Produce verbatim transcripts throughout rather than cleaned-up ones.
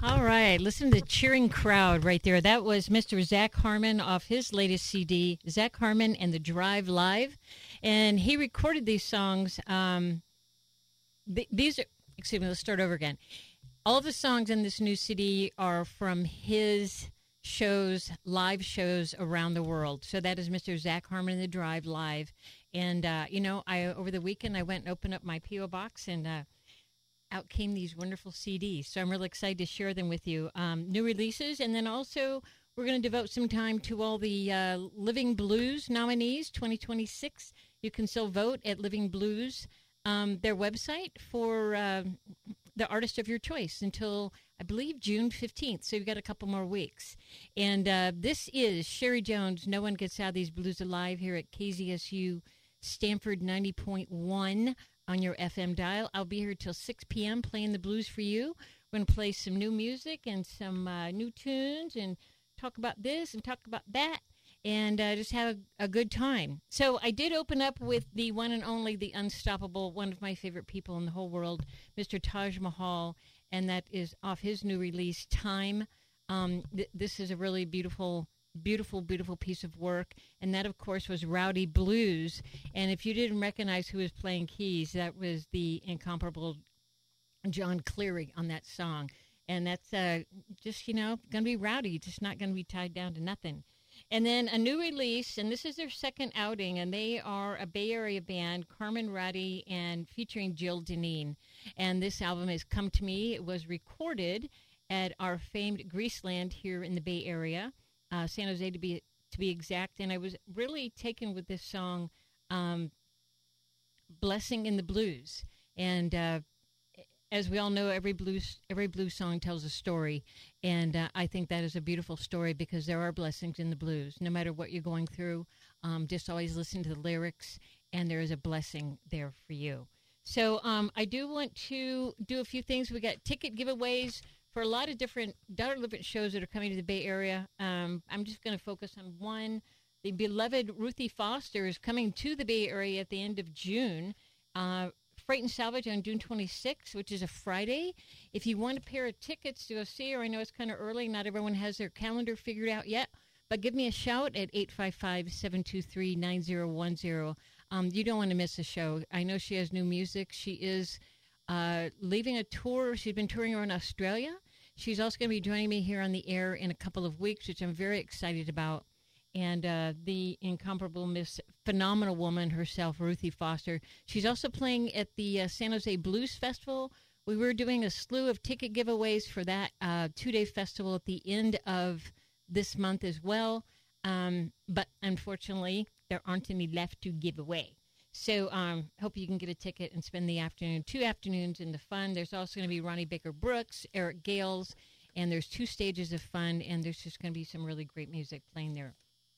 All right, listen to the cheering crowd right there. That was Mister Zach Harmon off his latest C D, Zach Harmon and the Drive Live. And he recorded these songs. Um, th- these are, excuse me, let's start over again. All the songs in this new C D are from his shows, live shows around the world. So that is Mister Zach Harmon and the Drive Live. And, uh, you know, I over the weekend I went and opened up my P O box and uh, out came these wonderful C Ds. So I'm really excited to share them with you. Um, new releases, and then also we're going to devote some time to all the uh, Living Blues nominees twenty twenty-six. You can still vote at Living Blues, um, their website, for uh, the artist of your choice until, I believe, June fifteenth. So you've got a couple more weeks. And uh, this is Sherry Jones, No One Gets Out of These Blues Alive, here at K Z S U Stanford ninety point one. On your F M dial. I'll be here till six p.m. playing the blues for you. We're going to play some new music and some uh, new tunes and talk about this and talk about that and uh, just have a, a good time. So I did open up with the one and only, the unstoppable, one of my favorite people in the whole world, Mister Taj Mahal, and that is off his new release, Time. Um, th- this is a really beautiful beautiful, beautiful piece of work. And that, of course, was Rowdy Blues. And if you didn't recognize who was playing keys, that was the incomparable John Cleary on that song. And that's uh, just, you know, going to be rowdy, just not going to be tied down to nothing. And then a new release, and this is their second outing, and they are a Bay Area band, Carmen Rowdy, and featuring Jill Deneen. And this album is Come to Me. It was recorded at our famed Greaseland here in the Bay Area. Uh, San Jose to be to be exact, and I was really taken with this song, um, "Blessing in the Blues." And uh, as we all know, every blues every blues song tells a story, and uh, I think that is a beautiful story because there are blessings in the blues. No matter what you're going through, um, just always listen to the lyrics, and there is a blessing there for you. So um, I do want to do a few things. We got ticket giveaways for a lot of different, different shows that are coming to the Bay Area. Um, I'm just going to focus on one. The beloved Ruthie Foster is coming to the Bay Area at the end of June. Uh, Freight and Salvage on June twenty-sixth, which is a Friday. If you want a pair of tickets to go see her, I know it's kind of early. Not everyone has their calendar figured out yet. But give me a shout at eight five five, seven two three, nine zero one zero. Um, you don't want to miss a show. I know she has new music. She is uh, leaving a tour. She's been touring around Australia. She's also going to be joining me here on the air in a couple of weeks, which I'm very excited about. And uh, the incomparable Miss Phenomenal Woman herself, Ruthie Foster. She's also playing at the uh, San Jose Blues Festival. We were doing a slew of ticket giveaways for that uh, two-day festival at the end of this month as well. Um, but unfortunately, there aren't any left to give away. So um, hope you can get a ticket and spend the afternoon, two afternoons in the fun. There's also going to be Ronnie Baker Brooks, Eric Gales, and there's two stages of fun, and there's just going to be some really great music playing there.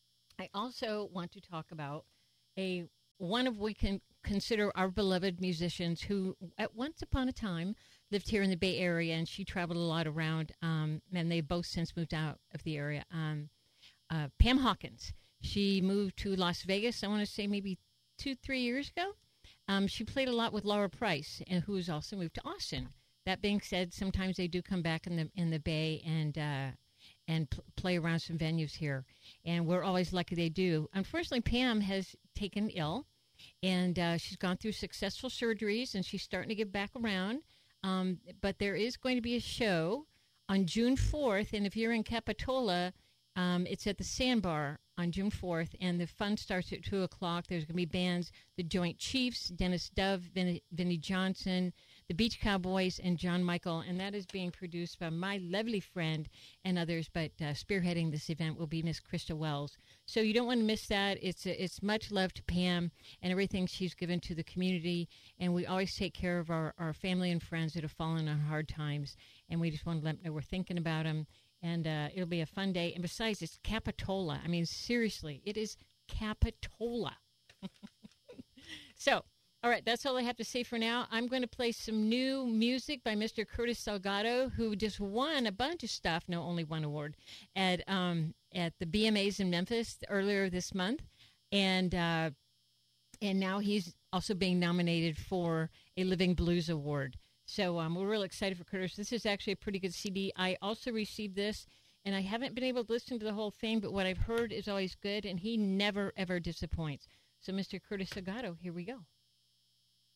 I also want to talk about a one of we can consider our beloved musicians who at once upon a time lived here in the Bay Area, and she traveled a lot around, um, and they both since moved out of the area. Um, uh, Pam Hawkins. She moved to Las Vegas, I want to say maybe two, three years ago. Um, she played a lot with Laura Price, and who has also moved to Austin. That being said, sometimes they do come back in the in the Bay and uh, and pl- play around some venues here, and we're always lucky they do. Unfortunately, Pam has taken ill, and uh, she's gone through successful surgeries, and she's starting to get back around. Um, but there is going to be a show on June fourth, and if you're in Capitola, um, it's at the Sandbar on June fourth, and the fun starts at two o'clock. There's going to be bands, the Joint Chiefs, Dennis Dove, Vinnie, Vinnie Johnson, the Beach Cowboys, and John Michael, and that is being produced by my lovely friend and others, but uh, spearheading this event will be Miss Krista Wells. So you don't want to miss that. It's a, it's much love to Pam and everything she's given to the community, and we always take care of our, our family and friends that have fallen on hard times, and we just want to let them know we're thinking about them. And uh, it'll be a fun day. And besides, it's Capitola. I mean, seriously, it is Capitola. So, all right, that's all I have to say for now. I'm going to play some new music by Mister Curtis Salgado, who just won a bunch of stuff, no, only one award, at um, at the B M As in Memphis earlier this month. And, uh, and now he's also being nominated for a Living Blues Award. So um, we're real excited for Curtis. This is actually a pretty good C D. I also received this, and I haven't been able to listen to the whole thing, but what I've heard is always good, and he never, ever disappoints. So Mister Curtis Salgado, here we go.